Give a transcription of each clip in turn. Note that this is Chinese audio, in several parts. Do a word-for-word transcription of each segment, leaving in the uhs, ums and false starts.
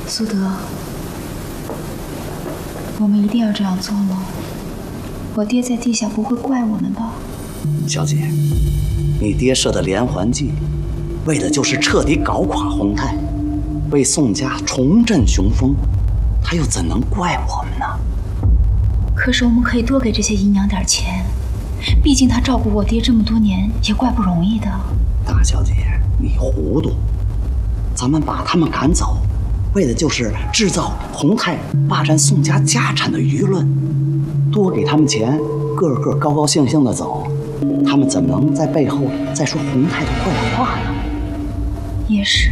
苏德，我们一定要这样做吗？我爹在地下不会怪我们吧？ 小姐，你爹设的连环计，为的就是彻底搞垮洪泰，为宋家重振雄风，他又怎能怪我们呢？ 可是我们可以多给这些姨娘点钱，毕竟她照顾我爹这么多年，也怪不容易的。 大小姐，你糊涂！咱们把他们赶走，为的就是制造洪泰霸占宋家家产的舆论。多给他们钱，个个高高兴兴的走，他们怎么能在背后再说洪泰的坏话呢？ 也是，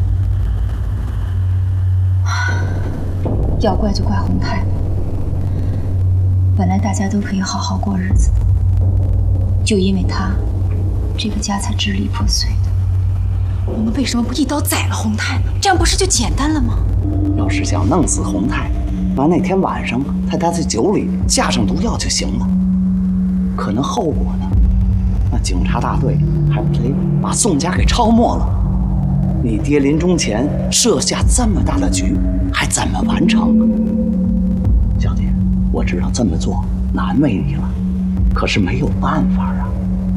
要怪就怪洪泰吧。本来大家都可以好好过日子的，就因为他，这个家才支离破碎的。 我们为什么不一刀宰了洪泰呢？这样不是就简单了吗？ 要是想弄死洪泰，那那天晚上在他的酒里下上毒药就行了。可能后果呢？那警察大队还不得把宋家给抄没了？你爹临终前设下这么大的局，还怎么完成？小姐，我知道这么做难为你了，可是没有办法啊。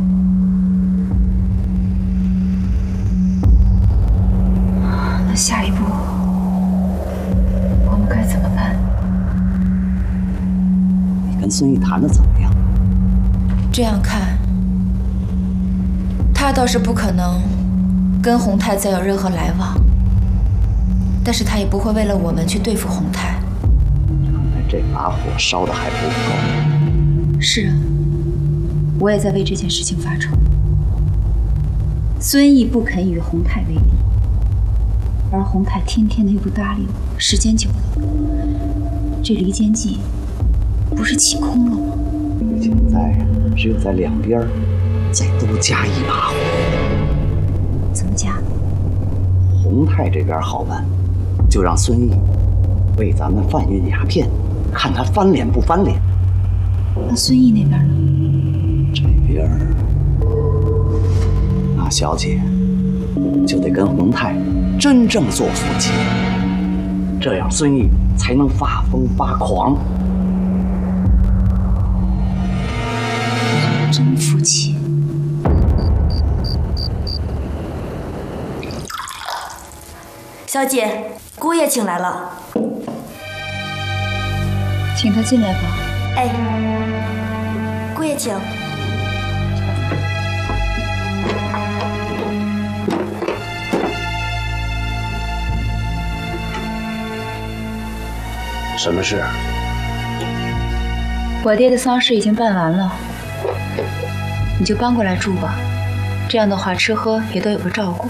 那下一步我们该怎么办？ 你跟孙毅谈的怎么样？ 这样看，他倒是不可能跟洪泰再有任何来往，但是他也不会为了我们去对付洪泰。 看来这把火烧的还不够。 是啊，我也在为这件事情发愁。孙毅不肯与洪泰为敌，而洪泰天天的又不搭理我，时间久了，这离间计不是起空了吗？ 现在只有在两边再多加一把火。 怎么加？ 洪泰这边好办，就让孙毅为咱们贩运鸦片，看他翻脸不翻脸。 那孙毅那边呢？ 这边，那小姐就得跟洪泰真正做夫妻，这样孙毅才能发疯发狂。 真夫妻。 小姐，姑爷请来了。 请他进来吧。 哎，姑爷请。 什么事？ 我爹的丧事已经办完了，你就搬过来住吧。这样的话，吃喝也都有个照顾。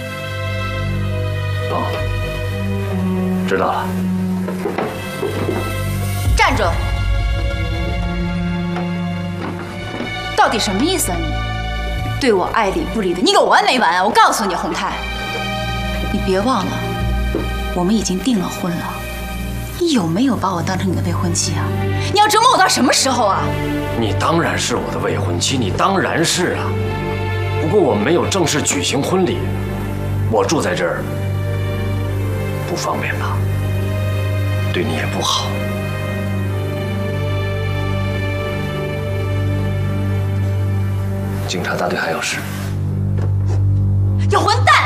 哦，知道了。 站住！到底什么意思啊你？对我爱理不理的，你有完没完啊？我告诉你，洪泰，你别忘了，我们已经订了婚了。你有没有把我当成你的未婚妻啊？你要折磨我到什么时候啊？ 你当然是我的未婚妻，你当然是啊。不过我们没有正式举行婚礼，我住在这儿不方便吧？对你也不好。警察大队还有事。 有混蛋！